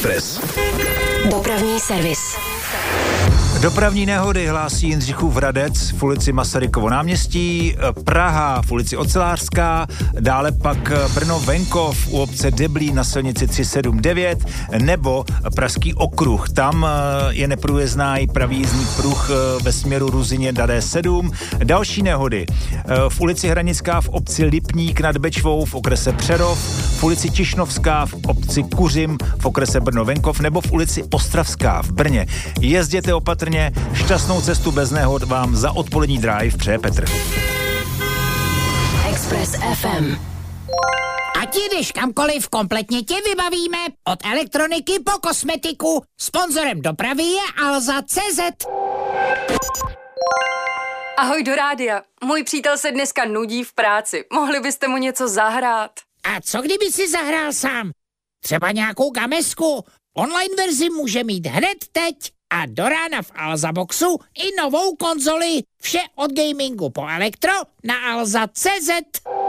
Express. Dopravní servis. Dopravní nehody hlásí Jindřichův Hradec v ulici Masarykovo náměstí, Praha v ulici Ocelářská, dále pak Brno Venkov u obce Deblí na silnici 379 nebo Pražský okruh. Tam je neprůjezdná i pravý jízdní pruh ve směru Ruzyně na D7. Další nehody v ulici Hranická v obci Lipník nad Bečvou v okrese Přerov, v ulici Tišnovská v obci Kuřim v okrese Brno Venkov nebo v ulici Ostravská v Brně. Jezděte opatrně, šťastnou cestu bez nehod vám za odpolední drive přeje Petr. Express FM. Ať jdeš kamkoliv, kompletně tě vybavíme. Od elektroniky po kosmetiku. Sponzorem dopravy je Alza.cz. Ahoj do rádia. Můj přítel se dneska nudí v práci. Mohli byste mu něco zahrát? A co kdyby si zahrál sám? Třeba nějakou gamesku. Online verzi může mít hned teď. A do rána v Alza Boxu i novou konzoli. Vše od gamingu po elektro na Alza.cz.